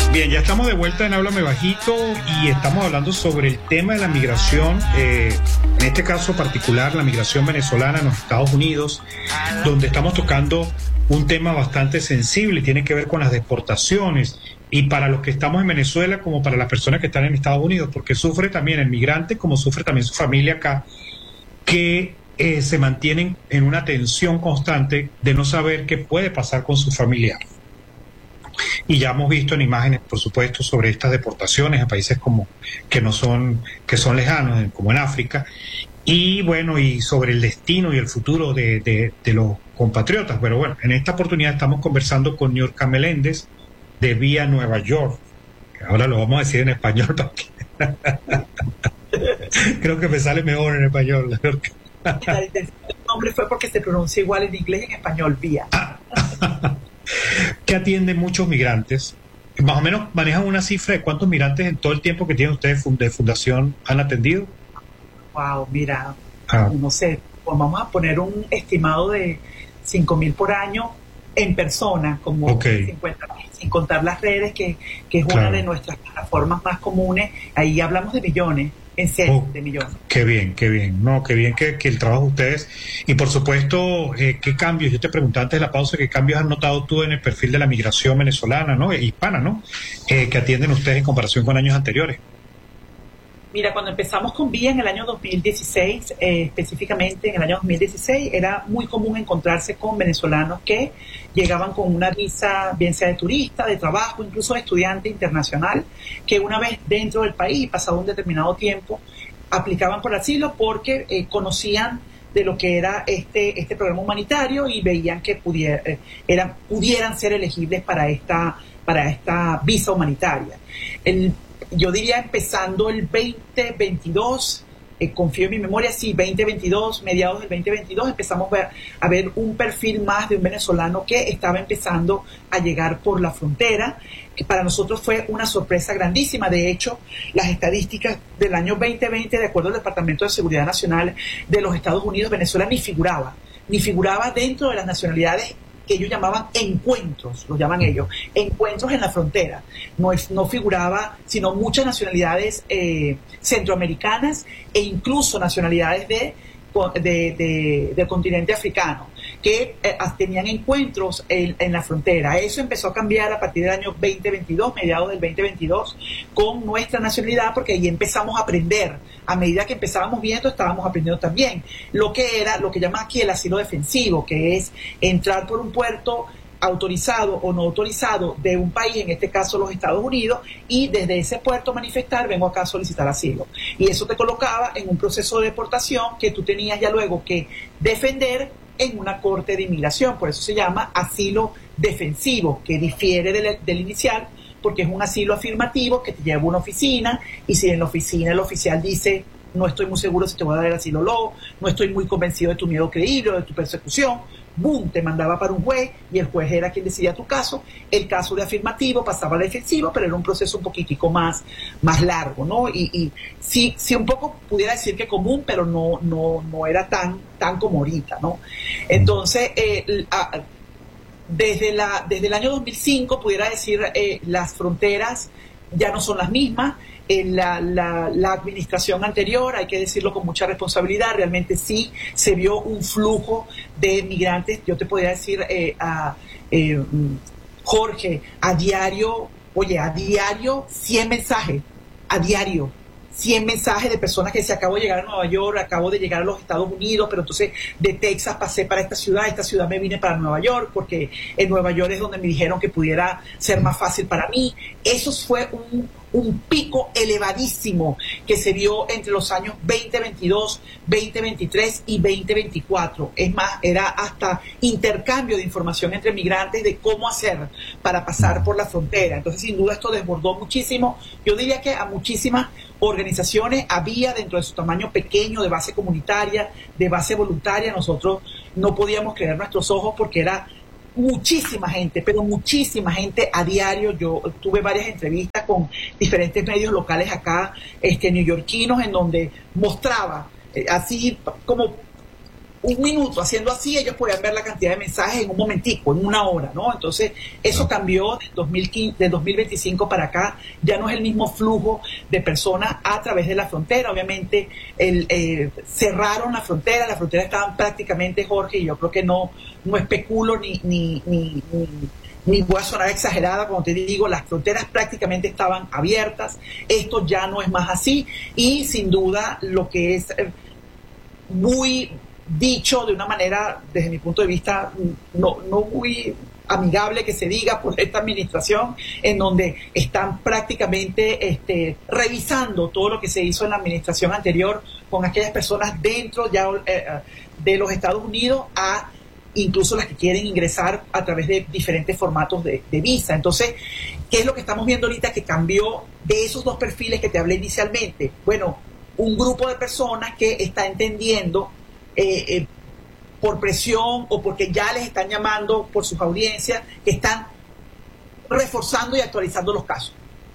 Bien, ya estamos de vuelta en Háblame Bajito y estamos hablando sobre el tema de la migración, en este caso particular, la migración venezolana en los Estados Unidos, donde estamos tocando un tema bastante sensible y tiene que ver con las deportaciones. Y para los que estamos en Venezuela, como para las personas que están en Estados Unidos, porque sufre también el migrante, como sufre también su familia acá, que se mantienen en una tensión constante de no saber qué puede pasar con su familia. Y ya hemos visto en imágenes, por supuesto, sobre estas deportaciones a países como que son lejanos, como en África, y bueno, y sobre el destino y el futuro de los compatriotas. Pero bueno, en esta oportunidad estamos conversando con Niurka Meléndez de Vía Nueva York. Ahora lo vamos a decir en español porque creo que me sale mejor en español. El nombre fue porque se pronuncia igual en inglés y en español, Vía. Que atiende muchos migrantes. Más o menos manejan una cifra de cuántos migrantes en todo el tiempo que tienen ustedes de fundación han atendido. Wow, mira, no sé, pues vamos a poner un estimado de 5.000 por año en persona, como 50.000, sin contar las redes, que es claro, una de nuestras plataformas más comunes. Ahí hablamos de millones. En serio, de millones. Qué bien, qué bien. No, qué bien que el trabajo de ustedes. Y por supuesto, ¿qué cambios? Yo te pregunté antes de la pausa, ¿qué cambios has notado tú en el perfil de la migración venezolana, ¿no? Hispana, ¿no? Que atienden ustedes en comparación con años anteriores. Mira, cuando empezamos con Vía en el año 2016, específicamente en el año 2016, era muy común encontrarse con venezolanos que llegaban con una visa, bien sea de turista, de trabajo, incluso de estudiante internacional, que una vez dentro del país, pasado un determinado tiempo, aplicaban por asilo porque conocían de lo que era este programa humanitario y veían que pudieran ser elegibles para esta visa humanitaria. Yo diría empezando el 2022, confío en mi memoria, sí, 2022, mediados del 2022, empezamos a ver un perfil más de un venezolano que estaba empezando a llegar por la frontera, que para nosotros fue una sorpresa grandísima. De hecho, las estadísticas del año 2020, de acuerdo al Departamento de Seguridad Nacional de los Estados Unidos, Venezuela ni figuraba dentro de las nacionalidades que ellos llamaban encuentros, los llaman ellos, encuentros en la frontera. No figuraba, sino muchas nacionalidades centroamericanas e incluso nacionalidades del continente africano que tenían encuentros en la frontera. Eso empezó a cambiar a partir del año 2022, mediados del 2022, con nuestra nacionalidad, porque ahí empezamos a aprender. A medida que empezábamos viendo, estábamos aprendiendo también lo que llaman aquí el asilo defensivo, que es entrar por un puerto autorizado o no autorizado de un país, en este caso los Estados Unidos, y desde ese puerto manifestar, vengo acá a solicitar asilo. Y eso te colocaba en un proceso de deportación que tú tenías ya luego que defender en una corte de inmigración. Por eso se llama asilo defensivo, que difiere del inicial, porque es un asilo afirmativo que te lleva a una oficina, y si en la oficina el oficial dice: no estoy muy seguro si te voy a dar el asilo o no estoy muy convencido de tu miedo creíble o de tu persecución, boom, te mandaba para un juez y el juez era quien decidía tu caso. El caso de afirmativo pasaba al defensivo, pero era un proceso un poquitico más largo, ¿no? Y sí un poco pudiera decir que común, pero no era tan como ahorita, ¿no? Entonces, desde el año 2005, pudiera decir, las fronteras ya no son las mismas. La administración anterior, hay que decirlo con mucha responsabilidad, realmente sí se vio un flujo de migrantes. Yo te podría decir, Jorge, a diario 100 mensajes, a diario 100 mensajes de personas que decían: acabo de llegar a Nueva York, acabo de llegar a los Estados Unidos, pero entonces de Texas pasé para esta ciudad me vine para Nueva York, porque en Nueva York es donde me dijeron que pudiera ser más fácil para mí. Eso fue un pico elevadísimo que se vio entre los años 2022, 2023 y 2024. Es más, era hasta intercambio de información entre migrantes de cómo hacer para pasar por la frontera. Entonces, sin duda, esto desbordó muchísimo. Yo diría que a muchísimas organizaciones había, dentro de su tamaño pequeño, de base comunitaria, de base voluntaria. Nosotros no podíamos creer nuestros ojos porque era muchísima gente, pero muchísima gente a diario. Yo tuve varias entrevistas con diferentes medios locales acá, neoyorquinos, en donde mostraba así como un minuto haciendo así, ellos podían ver la cantidad de mensajes en un momentico, en una hora, ¿no? Entonces, eso cambió del 2015, del 2025 para acá, ya no es el mismo flujo de personas a través de la frontera. Obviamente, cerraron la frontera estaban prácticamente, Jorge, y yo creo que no especulo ni voy a sonar exagerada cuando te digo, las fronteras prácticamente estaban abiertas. Esto ya no es más así, y sin duda lo que es muy dicho de una manera, desde mi punto de vista, no muy amigable que se diga por esta administración, en donde están prácticamente revisando todo lo que se hizo en la administración anterior con aquellas personas dentro ya de los Estados Unidos, a incluso las que quieren ingresar a través de diferentes formatos de visa. Entonces, ¿qué es lo que estamos viendo ahorita que cambió de esos dos perfiles que te hablé inicialmente? Bueno, un grupo de personas que está entendiendo por presión o porque ya les están llamando por sus audiencias, que están reforzando y actualizando los casos.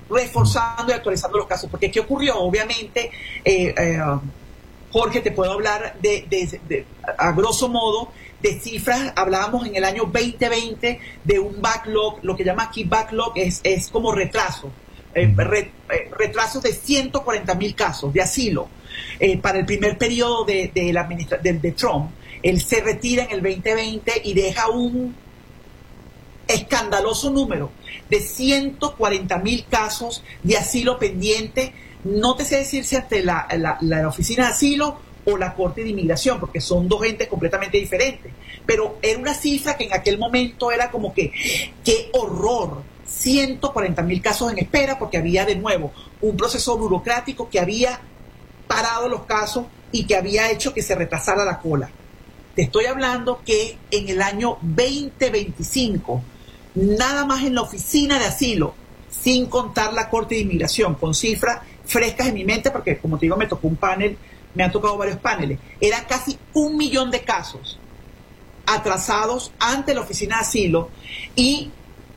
Porque ¿qué ocurrió? Obviamente, Jorge, te puedo hablar a grosso modo, de cifras. Hablábamos en el año 2020 de un backlog, lo que llama aquí backlog es como retraso. Retrasos de 140,000 casos de asilo para el primer periodo de Trump. Él se retira en el 2020 y deja un escandaloso número de 140,000 casos de asilo pendiente. No te sé decir si ante la Oficina de Asilo o la Corte de Inmigración, porque son dos entes completamente diferentes. Pero era una cifra que en aquel momento era como que, ¡qué horror! 140,000 casos en espera, porque había de nuevo un proceso burocrático que había parado los casos y que había hecho que se retrasara la cola. Te estoy hablando que en el año 2025, nada más en la Oficina de Asilo, sin contar la Corte de Inmigración, con cifras frescas en mi mente, porque como te digo, me han tocado varios paneles, eran casi 1 millón de casos atrasados ante la Oficina de Asilo y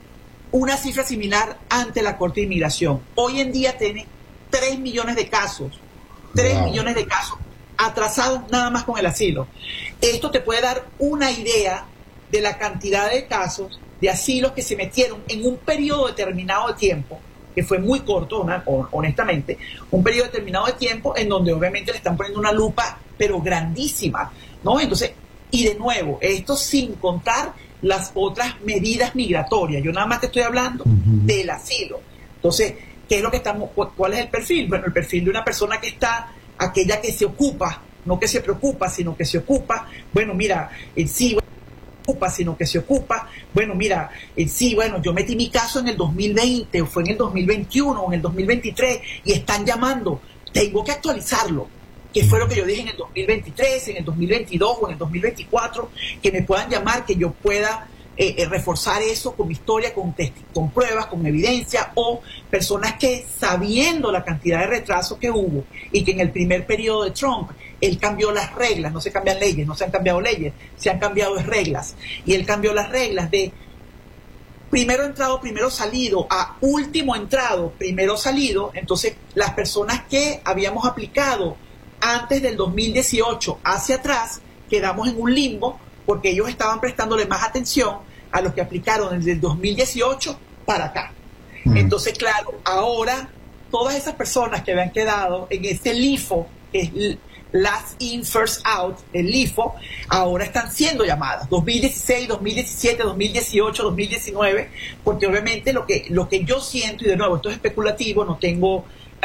una cifra similar ante la Corte de Inmigración. Hoy en día tiene 3 millones de casos, 3 millones de casos atrasados nada más con el asilo. Esto te puede dar una idea de la cantidad de casos de asilos que se metieron en un periodo determinado de tiempo, que fue muy corto, honestamente, un periodo determinado de tiempo en donde obviamente le están poniendo una lupa, pero grandísima, ¿no? Entonces, y de nuevo, esto sin contar las otras medidas migratorias. Yo nada más te estoy hablando del asilo. Entonces, ¿qué es lo que cuál es el perfil? Bueno, el perfil de una persona que está, aquella que se ocupa, no que se preocupa, sino que se ocupa. Bueno, mira, sí, sino que se ocupa. Bueno, mira, sí, bueno, yo metí mi caso en el 2020, o fue en el 2021, o en el 2023, y están llamando, tengo que actualizarlo. Que fue lo que yo dije en el 2023, en el 2022 o en el 2024, que me puedan llamar, que yo pueda reforzar eso con mi historia, con pruebas, con evidencia, o personas que, sabiendo la cantidad de retrasos que hubo y que en el primer periodo de Trump él cambió las reglas, no se cambian leyes, no se han cambiado leyes, se han cambiado reglas, y él cambió las reglas de primero entrado, primero salido, a último entrado, primero salido. Entonces las personas que habíamos aplicado antes del 2018 hacia atrás, quedamos en un limbo porque ellos estaban prestándole más atención a los que aplicaron desde el 2018 para acá. Entonces, claro, ahora todas esas personas que habían quedado en ese LIFO, que es Last In, First Out, el LIFO, ahora están siendo llamadas 2016, 2017, 2018, 2019, porque obviamente lo que yo siento, y de nuevo, esto es especulativo, no tengo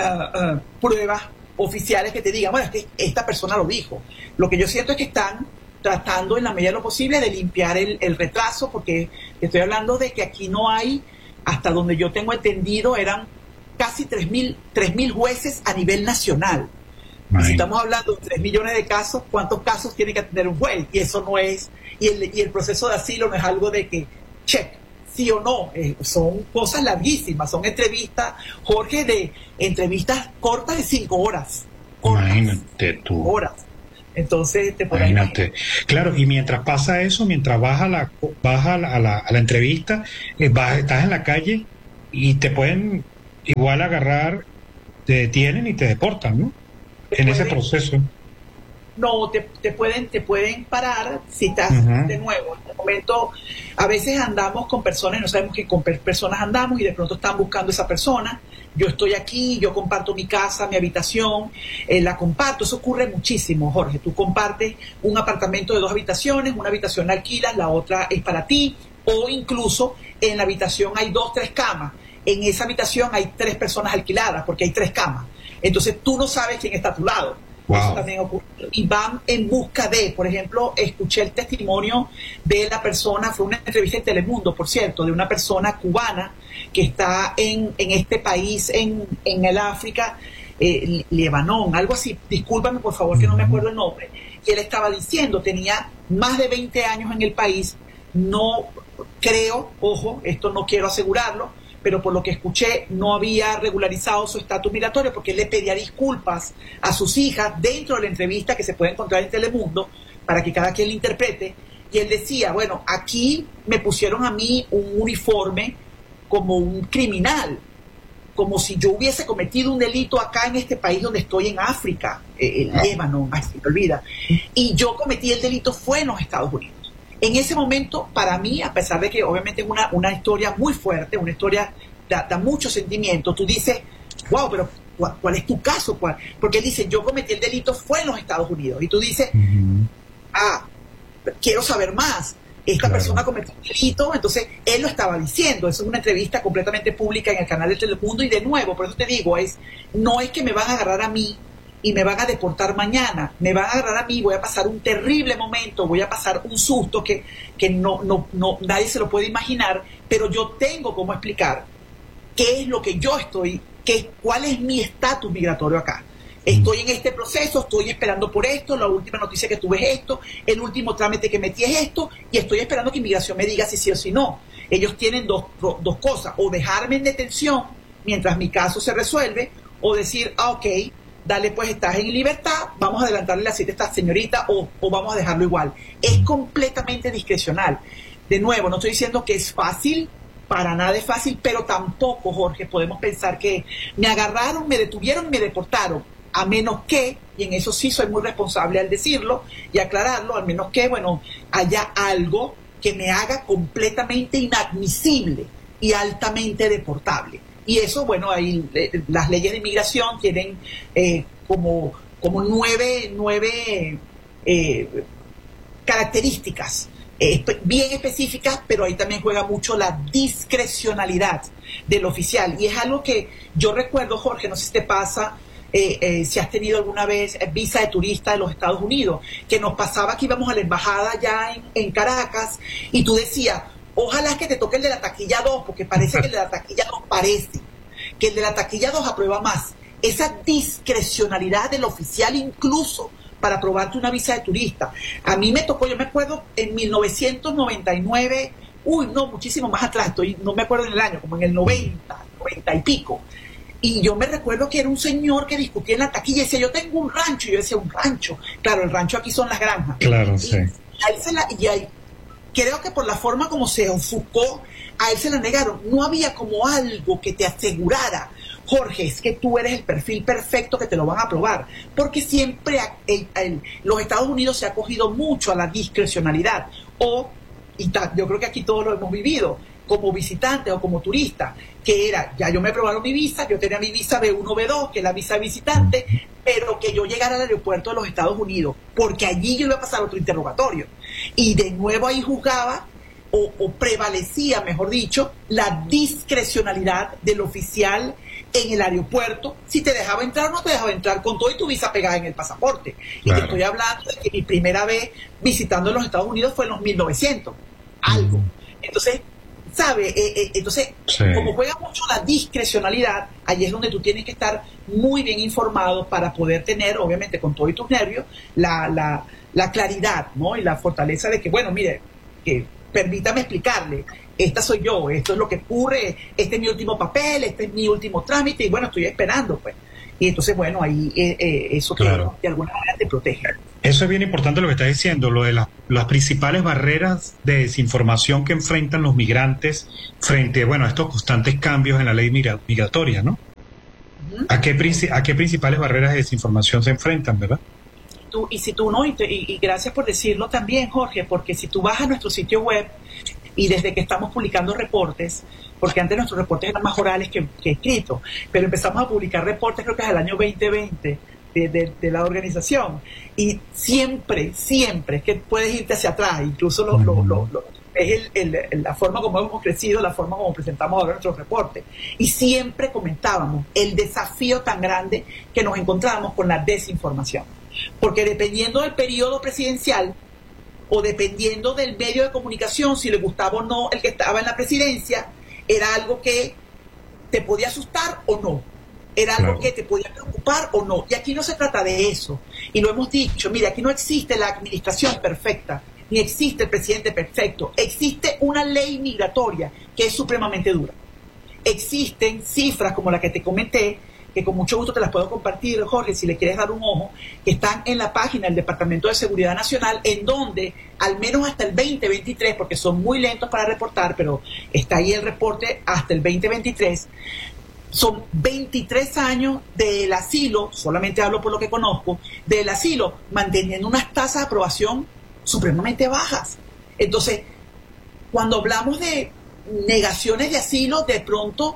pruebas oficiales que te digan, bueno, es que esta persona lo dijo. Lo que yo siento es que están tratando en la medida de lo posible de limpiar el retraso, porque estoy hablando de que aquí no hay, hasta donde yo tengo entendido, eran casi 3.000 jueces a nivel nacional. Y si estamos hablando de 3 millones de casos, ¿cuántos casos tiene que atender un juez? Y eso no es, y el proceso de asilo no es algo de que, check, sí o no, son cosas larguísimas, son entrevistas, Jorge, de entrevistas cortas de 5 horas. Imagínate tú. Horas. Entonces te pones. Imagínate. Claro, y mientras pasa eso, mientras vas a la entrevista, estás en la calle y te pueden igual agarrar, te detienen y te deportan, ¿no? En ese proceso. No, te pueden parar si estás de nuevo. En el momento, a veces andamos con personas, no sabemos que con personas andamos y de pronto están buscando a esa persona. Yo estoy aquí, yo comparto mi casa, mi habitación, la comparto. Eso ocurre muchísimo, Jorge. Tú compartes un apartamento de 2 habitaciones, una habitación la alquilas, la otra es para ti, o incluso en la habitación hay 2, 3 camas. En esa habitación hay 3 personas alquiladas porque hay 3 camas. Entonces tú no sabes quién está a tu lado. Wow. Eso también ocurre. Y van en busca de, por ejemplo, escuché el testimonio de la persona, fue una entrevista en Telemundo, por cierto, de una persona cubana que está en este país, en el África, Lebanón, algo así, discúlpame por favor que no me acuerdo el nombre, y él estaba diciendo, tenía más de 20 años en el país, no creo, ojo, esto no quiero asegurarlo, pero por lo que escuché no había regularizado su estatus migratorio porque él le pedía disculpas a sus hijas dentro de la entrevista que se puede encontrar en Telemundo para que cada quien la interprete, y él decía, bueno, aquí me pusieron a mí un uniforme como un criminal, como si yo hubiese cometido un delito acá en este país donde estoy en África, el Líbano, se me olvida, y yo cometí el delito fue en los Estados Unidos. En ese momento, para mí, a pesar de que obviamente es una historia muy fuerte, una historia da mucho sentimiento, tú dices, wow, pero ¿cuál es tu caso? Porque él dice, yo cometí el delito fue en los Estados Unidos. Y tú dices, quiero saber más. Esta persona cometió un delito, entonces él lo estaba diciendo. Eso es una entrevista completamente pública en el canal de Telemundo. Y de nuevo, por eso te digo, no es que me van a agarrar a mí y me van a deportar mañana, me van a agarrar a mí, voy a pasar un terrible momento, voy a pasar un susto que no nadie se lo puede imaginar, pero yo tengo cómo explicar qué es lo que yo estoy, cuál es mi estatus migratorio acá. Estoy en este proceso, estoy esperando por esto, la última noticia que tuve es esto, el último trámite que metí es esto, y estoy esperando que inmigración me diga si sí o si no. Ellos tienen dos cosas, o dejarme en detención mientras mi caso se resuelve, o decir, ok, dale, pues estás en libertad, vamos a adelantarle la cita a esta señorita o vamos a dejarlo igual. Es completamente discrecional. De nuevo, no estoy diciendo que es fácil, para nada es fácil, pero tampoco, Jorge, podemos pensar que me agarraron, me detuvieron, me deportaron, a menos que, y en eso sí soy muy responsable al decirlo y aclararlo, al menos que, bueno, haya algo que me haga completamente inadmisible y altamente deportable. Y eso, bueno, ahí las leyes de inmigración tienen como 9 características bien específicas, pero ahí también juega mucho la discrecionalidad del oficial. Y es algo que yo recuerdo, Jorge, no sé si te pasa, si has tenido alguna vez visa de turista de los Estados Unidos, que nos pasaba que íbamos a la embajada ya en Caracas y tú decías, ojalá que te toque el de la taquilla 2, porque parece que el de la taquilla 2 parece que el de la taquilla 2 aprueba más. Esa discrecionalidad del oficial incluso para aprobarte una visa de turista. A mí me tocó, yo me acuerdo, en 1999, muchísimo más atrás, no me acuerdo en el año, como en el 90 y pico. Y yo me recuerdo que era un señor que discutía en la taquilla y decía, yo tengo un rancho. Y yo decía, un rancho. Claro, el rancho aquí son las granjas. Claro, sí. Creo que por la forma como se enfocó, a él se la negaron. No había como algo que te asegurara, Jorge, es que tú eres el perfil perfecto que te lo van a aprobar. Porque siempre los Estados Unidos se ha cogido mucho a la discrecionalidad. Yo creo que aquí todos lo hemos vivido, como visitante o como turista, que era, ya yo me aprobaron mi visa, yo tenía mi visa B1, B2, que es la visa visitante, pero que yo llegara al aeropuerto de los Estados Unidos, porque allí yo iba a pasar otro interrogatorio. Y de nuevo ahí juzgaba, o prevalecía, mejor dicho, la discrecionalidad del oficial en el aeropuerto, si te dejaba entrar o no te dejaba entrar, con todo y tu visa pegada en el pasaporte. Y te estoy hablando de que mi primera vez visitando los Estados Unidos fue en los 1900, algo. Entonces, ¿sabe? Entonces, como juega mucho la discrecionalidad, allí es donde tú tienes que estar muy bien informado para poder tener, obviamente, con todo y tus nervios, la claridad, ¿no? Y la fortaleza de que, bueno, mire, que permítame explicarle, esta soy yo, esto es lo que ocurre, este es mi último papel, este es mi último trámite, y bueno, estoy esperando, pues. Y entonces, bueno, ahí eso claro, que de alguna manera te protege. Eso es bien importante lo que estás diciendo, lo de las principales barreras de desinformación que enfrentan los migrantes frente, bueno, a estos constantes cambios en la ley migratoria, ¿no? ¿A qué principales barreras de desinformación se enfrentan, verdad? si tú no, y gracias por decirlo también, Jorge, porque si tú vas a nuestro sitio web y desde que estamos publicando reportes, porque antes nuestros reportes eran más orales que escritos, pero empezamos a publicar reportes creo que es el año 2020 de la organización, y siempre, es que puedes irte hacia atrás, incluso es la forma como hemos crecido, la forma como presentamos ahora nuestros reportes, y siempre comentábamos el desafío tan grande que nos encontrábamos con la desinformación, porque dependiendo del periodo presidencial o dependiendo del medio de comunicación, si le gustaba o no el que estaba en la presidencia, era algo que te podía asustar o no, era algo que te podía preocupar o no. Y aquí no se trata de eso. Y lo hemos dicho, mira, aquí no existe la administración perfecta, ni existe el presidente perfecto. Existe una ley migratoria que es supremamente dura. Existen cifras como la que te comenté, que con mucho gusto te las puedo compartir, Jorge, si le quieres dar un ojo, que están en la página del Departamento de Seguridad Nacional, en donde, al menos hasta el 2023, porque son muy lentos para reportar, pero está ahí el reporte hasta el 2023, son 23 años del asilo, solamente hablo por lo que conozco, del asilo, manteniendo unas tasas de aprobación supremamente bajas. Entonces, cuando hablamos de negaciones de asilo, de pronto,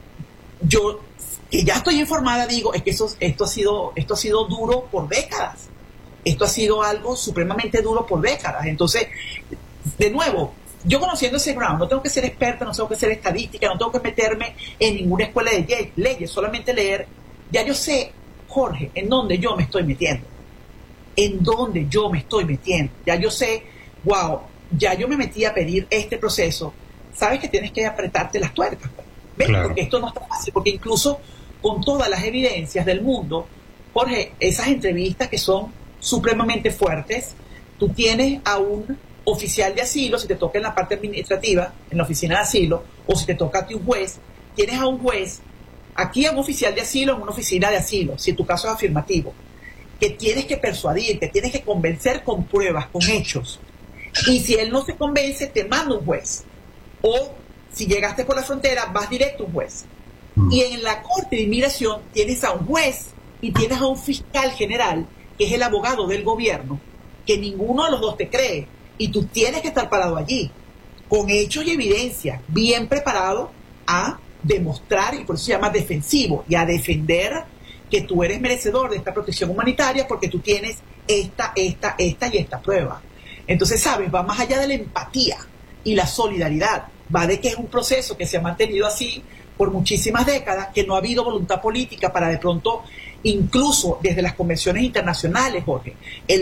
yo, que ya estoy informada, digo, es que esto ha sido duro por décadas. Esto ha sido algo supremamente duro por décadas. Entonces, de nuevo, yo conociendo ese ground, no tengo que ser experta, no tengo que ser estadística, no tengo que meterme en ninguna escuela de leyes, solamente leer. Ya yo sé, Jorge, en dónde yo me estoy metiendo. En dónde yo me estoy metiendo. Ya yo sé, wow, ya yo me metí a pedir este proceso. Sabes que tienes que apretarte las tuercas. ¿Ves? Claro. Porque esto no está fácil, porque incluso con todas las evidencias del mundo, Jorge, esas entrevistas que son supremamente fuertes, tú tienes a un oficial de asilo, si te toca en la parte administrativa, en la oficina de asilo, o si te toca a ti un juez, tienes a un juez, aquí a un oficial de asilo en una oficina de asilo, si tu caso es afirmativo, que tienes que persuadir, que tienes que convencer con pruebas, con hechos. Y si él no se convence, te manda un juez. O si llegaste por la frontera, vas directo a un juez. Y en la Corte de Inmigración tienes a un juez y tienes a un fiscal general, que es el abogado del gobierno, que ninguno de los dos te cree. Y tú tienes que estar parado allí, con hechos y evidencia, bien preparado a demostrar, y por eso se llama defensivo, y a defender que tú eres merecedor de esta protección humanitaria porque tú tienes esta y esta prueba. Entonces, ¿sabes? Va más allá de la empatía y la solidaridad. Va de que es un proceso que se ha mantenido así por muchísimas décadas, que no ha habido voluntad política para de pronto, incluso desde las convenciones internacionales, Jorge,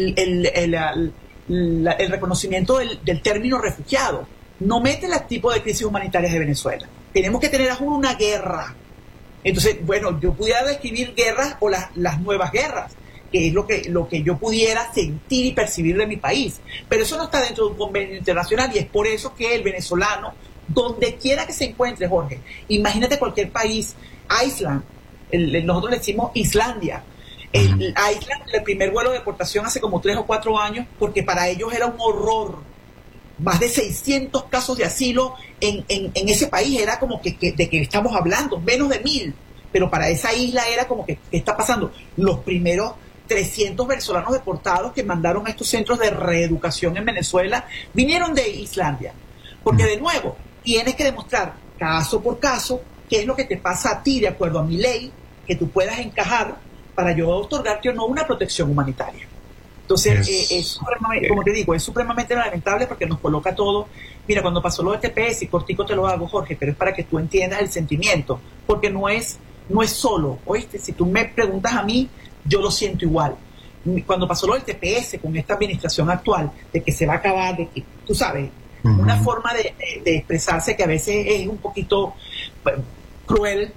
el reconocimiento del término refugiado no mete el tipo de crisis humanitarias de Venezuela. Tenemos que tener aún una guerra. Entonces, bueno, yo pudiera describir guerras o las nuevas guerras, que es lo que yo pudiera sentir y percibir de mi país. Pero eso no está dentro de un convenio internacional, y es por eso que el venezolano, donde quiera que se encuentre, Jorge, imagínate cualquier país, Island, nosotros le decimos Islandia, Island, el primer vuelo de deportación hace como 3 o 4 años, porque para ellos era un horror. Más de 600 casos de asilo en ese país, era como de que estamos hablando, menos de 1000, pero para esa isla era como que, ¿qué está pasando? Los primeros 300 venezolanos deportados que mandaron a estos centros de reeducación en Venezuela vinieron de Islandia, porque de nuevo, tienes que demostrar caso por caso qué es lo que te pasa a ti de acuerdo a mi ley, que tú puedas encajar para yo otorgarte o no una protección humanitaria. Entonces, es como te digo, es supremamente lamentable porque nos coloca todo. Mira, cuando pasó lo de TPS, y cortico te lo hago, Jorge, pero es para que tú entiendas el sentimiento, porque no es solo, ¿oíste? Si tú me preguntas a mí, yo lo siento igual. Cuando pasó lo del TPS con esta administración actual, de que se va a acabar, de que, tú sabes, una forma de expresarse que a veces es un poquito cruel.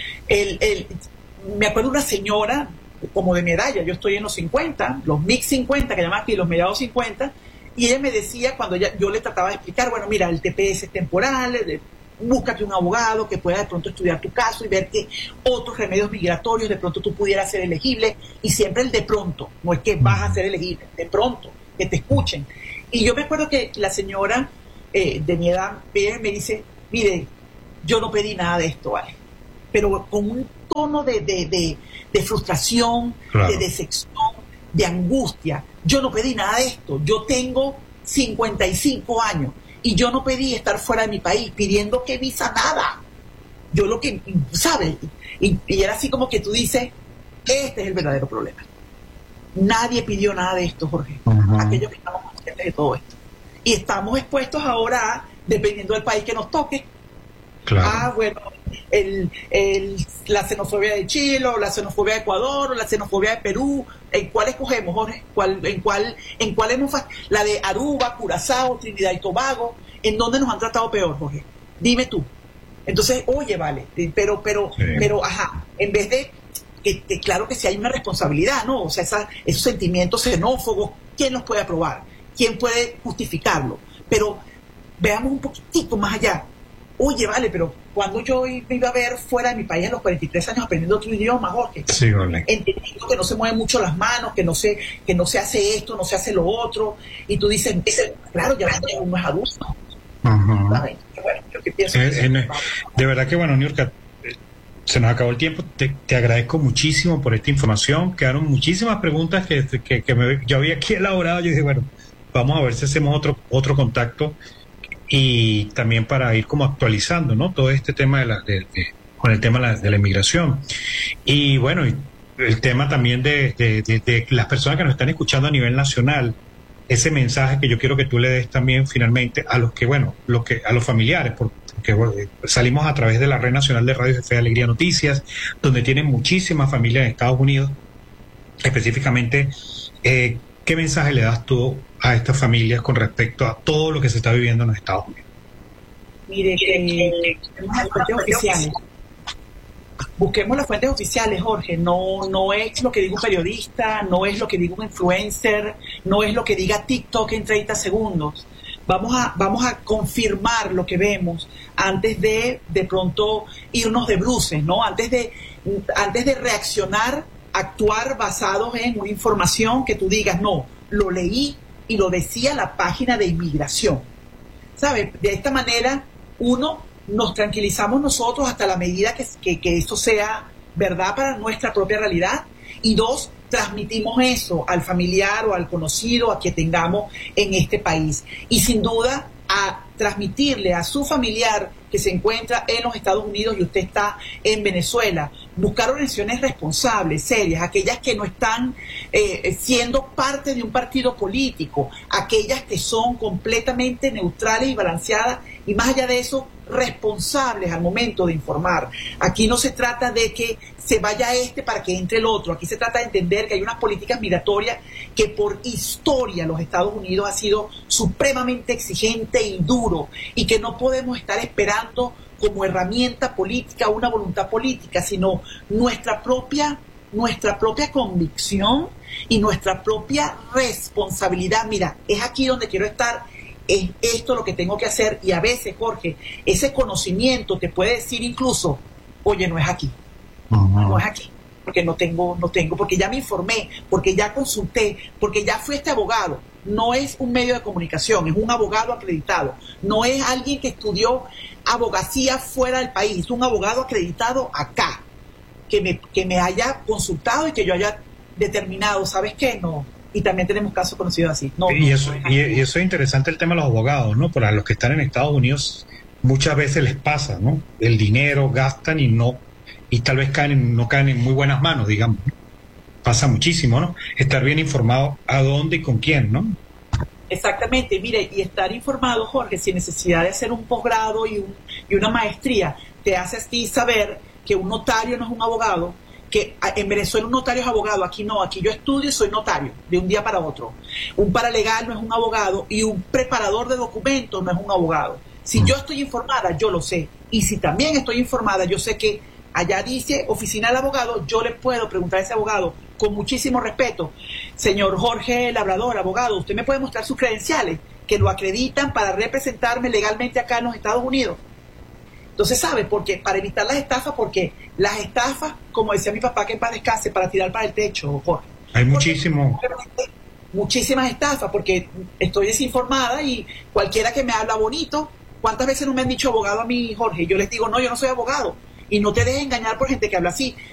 Me acuerdo una señora como de mi edad, yo estoy en los 50, los mid 50 que llaman aquí, los mediados 50, y ella me decía, cuando yo le trataba de explicar, bueno, mira, el TPS es temporal, búscate un abogado que pueda de pronto estudiar tu caso y ver que otros remedios migratorios de pronto tú pudieras ser elegible, y siempre el de pronto, no es que vas a ser elegible, de pronto, que te escuchen. Y yo me acuerdo que la señora de mi edad me dice, mire, yo no pedí nada de esto, ¿vale? Pero con un tono de frustración, claro, de decepción, de angustia. Yo no pedí nada de esto. Yo tengo 55 años y yo no pedí estar fuera de mi país pidiendo que visa nada. Yo lo que, ¿sabes? Y era así como que tú dices, este es el verdadero problema. Nadie pidió nada de esto, Jorge. Aquellos que estamos conscientes de todo esto. Y estamos expuestos ahora a, dependiendo del país que nos toque, claro. bueno, la xenofobia de Chile, o la xenofobia de Ecuador, o la xenofobia de Perú. ¿En cuál escogemos, Jorge? ¿En cuál la de Aruba, Curazao, Trinidad y Tobago? ¿En dónde nos han tratado peor, Jorge? Dime tú. Entonces, oye, vale, pero, ajá, en vez de que claro que sí hay una responsabilidad, ¿no? O sea, esos sentimientos xenófobos, ¿quién los puede aprobar? ¿Quién puede justificarlo? Pero veamos un poquitito más allá. Oye, vale, pero cuando yo me iba a ver fuera de mi país a los 43 años aprendiendo otro idioma, Jorge, sí, vale. Entendiendo que no se mueven mucho las manos, que no se hace esto, no se hace lo otro, y tú dices, claro, ya uno es adulto. Bueno, yo qué pienso de verdad que bueno, Niurka, se nos acabó el tiempo. Te agradezco muchísimo por esta información. Quedaron muchísimas preguntas que yo había aquí elaborado. Yo dije, bueno, vamos a ver si hacemos otro contacto, y también para ir como actualizando, ¿no? Todo este tema con el tema de la inmigración. Y bueno, el tema también de las personas que nos están escuchando a nivel nacional, ese mensaje que yo quiero que tú le des también finalmente a los que, bueno, a los familiares, porque salimos a través de la Red Nacional de Radio Fe de Alegría Noticias, donde tienen muchísimas familias en Estados Unidos. Específicamente, ¿qué mensaje le das tú a estas familias con respecto a todo lo que se está viviendo en los Estados Unidos? Mire, busquemos las fuentes oficiales. Busquemos las fuentes oficiales, Jorge. No es lo que diga un periodista, no es lo que diga un influencer, no es lo que diga TikTok en 30 segundos. Vamos a confirmar lo que vemos antes de pronto irnos de bruces, ¿no? Antes de reaccionar, actuar basados en una información que tú digas, no, lo leí y lo decía la página de inmigración. ¿Sabes? De esta manera, nos tranquilizamos nosotros hasta la medida que esto sea verdad para nuestra propia realidad, y dos, transmitimos eso al familiar o al conocido a quien tengamos en este país, y sin duda a transmitirle a su familiar que se encuentra en los Estados Unidos y usted está en Venezuela, buscar organizaciones responsables, serias, aquellas que no están siendo parte de un partido político, aquellas que son completamente neutrales y balanceadas, y más allá de eso, responsables al momento de informar. Aquí no se trata de que se vaya para que entre el otro. Aquí se trata de entender que hay unas políticas migratorias que por historia los Estados Unidos ha sido supremamente exigente y duro, y que no podemos estar esperando como herramienta política una voluntad política, sino nuestra propia convicción y nuestra propia responsabilidad. Mira, es aquí donde quiero estar, es esto lo que tengo que hacer. Y a veces, Jorge, ese conocimiento te puede decir incluso, oye, no es aquí, no es aquí, porque no tengo, porque ya me informé, porque ya consulté, porque ya fui abogado. No es un medio de comunicación, es un abogado acreditado, no es alguien que estudió abogacía fuera del país, es un abogado acreditado acá, que me haya consultado y que yo haya determinado, ¿sabes qué? No. Y también tenemos casos conocidos así. Y eso es interesante, el tema de los abogados, ¿no? Para los que están en Estados Unidos muchas veces les pasa, ¿no? El dinero gastan y tal vez no caen en muy buenas manos, digamos. Pasa muchísimo, ¿no? Estar bien informado a dónde y con quién, ¿no? Exactamente, mire, y estar informado, Jorge, sin necesidad de hacer un posgrado y una maestría, te hace a ti saber que un notario no es un abogado, que en Venezuela un notario es abogado, aquí no, aquí yo estudio y soy notario de un día para otro. Un paralegal no es un abogado, y un preparador de documentos no es un abogado. Si yo estoy informada, yo lo sé, y si también estoy informada, yo sé que allá dice oficina del abogado, yo le puedo preguntar a ese abogado con muchísimo respeto, señor Jorge Labrador, abogado, ¿usted me puede mostrar sus credenciales que lo acreditan para representarme legalmente acá en los Estados Unidos? Entonces, ¿sabe? Porque para evitar las estafas, porque las estafas, como decía mi papá, que en paz descanse, para tirar para el techo, Jorge. Hay muchísimas estafas, porque estoy desinformada y cualquiera que me habla bonito, ¿cuántas veces no me han dicho abogado a mí, Jorge? Yo les digo, no, yo no soy abogado. Y no te dejes engañar por gente que habla así.